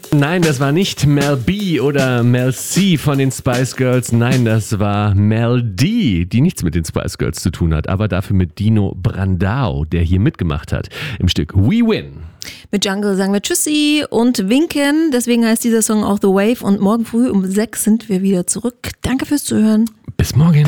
Nein, das war nicht Mel B oder Mel C von den Spice Girls. Nein, das war Mel D, die nichts mit den Spice Girls zu tun hat, aber dafür mit Dino Brandao, der hier mitgemacht hat im Stück We Win. Mit Jungle sagen wir Tschüssi und winken. Deswegen heißt dieser Song auch The Wave. Und morgen früh um 6 sind wir wieder zurück. Danke fürs Zuhören. Bis morgen.